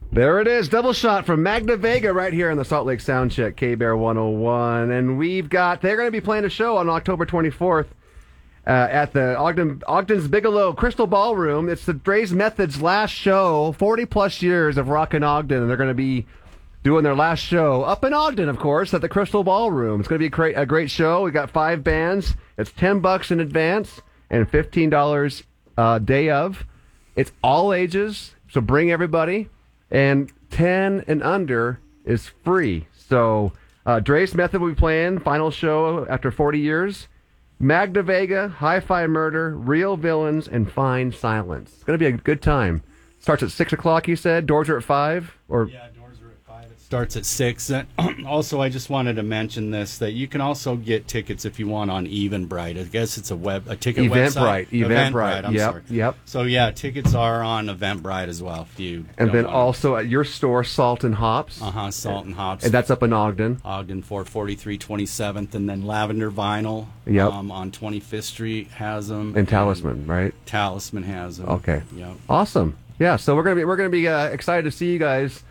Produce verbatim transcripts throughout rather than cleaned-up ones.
There it is, double shot from Magna Vega right here on the Salt Lake Soundcheck, K-Bear one oh one. And we've got, they're going to be playing a show on October twenty-fourth uh, at the Ogden, Ogden's Bigelow Crystal Ballroom. It's the Dre's Method's last show, forty plus years of rockin' Ogden, and they're going to be doing their last show up in Ogden, of course, at the Crystal Ballroom. It's going to be a great, a great show. We got five bands. It's ten bucks in advance and fifteen dollars uh, day of. It's all ages, so bring everybody. And ten and under is free. So uh, Dre's Method will be playing, final show after forty years. Magna Vega, Hi-Fi Murder, Real Villains, and Fine Silence. It's going to be a good time. Starts at six o'clock, you said? Doors are at five? Or yeah, doors are at five. It starts at six. And also, I just wanted to mention this, that you can also get tickets if you want on Eventbrite. I guess it's a web a ticket Eventbrite. website. Eventbrite. Eventbrite, I'm yep, sorry. Yep. So, yeah, tickets are on Eventbrite as well. If you and then want also at your store, Salt and Hops. Uh-huh, Salt and Hops. And that's up in Ogden. Ogden, four forty-three twenty-seventh. And then Lavender Vinyl yep. um, on twenty-fifth Street has them. And Talisman, and right? Talisman has them. Okay. Yep. Awesome. Yeah, so we're gonna be we're gonna be uh, excited to see you guys.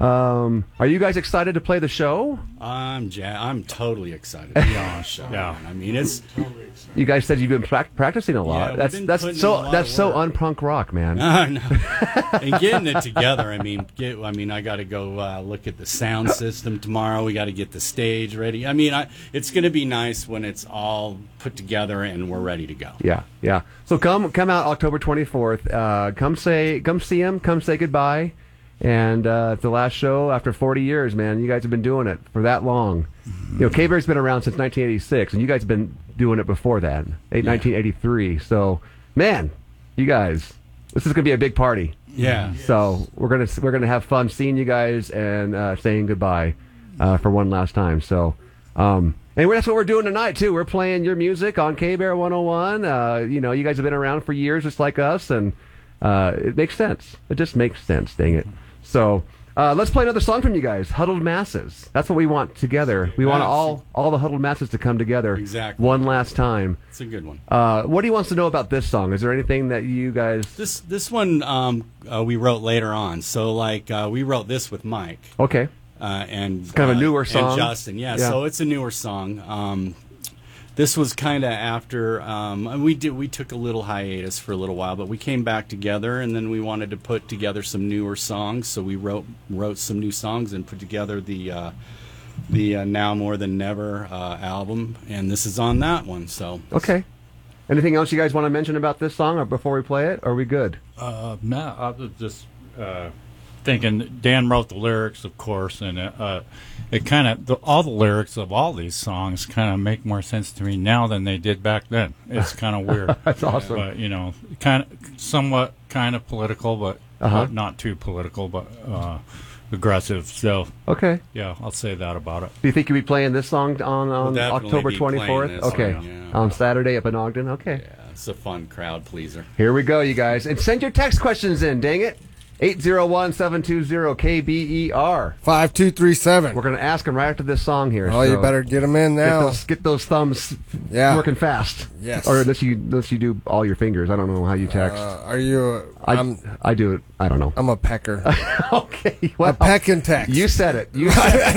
Um, are you guys excited to play the show? I'm ja- I'm totally excited to be on the show. Yeah, I mean it's. You guys said you've been pra- practicing a lot. Yeah, that's been that's so that's so work. unpunk rock, man. Uh, no. And getting it together. I mean, get. I mean, I got to go uh, look at the sound system tomorrow. We got to get the stage ready. I mean, I, it's going to be nice when it's all put together and we're ready to go. Yeah, yeah. So come come out October twenty-fourth. Uh, come say come see him. Come say goodbye. And uh, it's the last show after forty years, man. You guys have been doing it for that long. Mm-hmm. You know, K-Bear's been around since nineteen eighty-six, and you guys have been doing it before that, yeah. nineteen eighty-three. So, man, you guys, this is going to be a big party. Yeah. So we're gonna we're gonna have fun seeing you guys and uh, saying goodbye uh, for one last time. So, um, anyway, that's what we're doing tonight too. We're playing your music on K-Bear one oh one. Uh, you know, you guys have been around for years, just like us, and uh, it makes sense. It just makes sense. Dang it. So uh, let's play another song from you guys, Huddled Masses. That's what we want together. We want all all the Huddled Masses to come together exactly. one last time. It's a good one. Uh, what do you want us to know about this song? Is there anything that you guys... This this one um, uh, we wrote later on. So, like, uh, we wrote this with Mike. Okay. Uh, and it's kind of a newer uh, song. And Justin, yeah, yeah. So it's a newer song. Um, this was kind of after um, we did. We took a little hiatus for a little while, but we came back together, and then we wanted to put together some newer songs. So we wrote wrote some new songs and put together the uh, the uh, Now More Than Never uh, album, and this is on that one. So okay. Anything else you guys want to mention about this song, or before we play it? Or are we good? Uh, no, I was just uh, thinking. Dan wrote the lyrics, of course, and uh, it kind of all the lyrics of all these songs kind of make more sense to me now than they did back then. It's kind of weird. That's awesome. But you know, kind of somewhat kind of political, but uh-huh. not too political, but uh, aggressive. So okay, yeah, I'll say that about it. Do you think you'll be playing this song on, on we'll October twenty-fourth? Okay, song, yeah. On Saturday up in Ogden. Okay, yeah, it's a fun crowd pleaser. Here we go, you guys, and send your text questions in. Dang it. eight zero one, seven two zero, K B E R. five two three seven. We're going to ask them right after this song here. Oh, so you better get them in now. Get those, get those thumbs yeah. working fast. Yes. Or unless you, unless you do all your fingers. I don't know how you text. Uh, are you... I, I'm, I do it. I don't know. I'm a pecker. Okay. Well, a peck and text. You said it. You said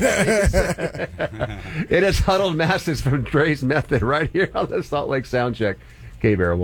it. It is Huddled Masses from Dre's Method right here on the Salt Lake Soundcheck. K-Bear one.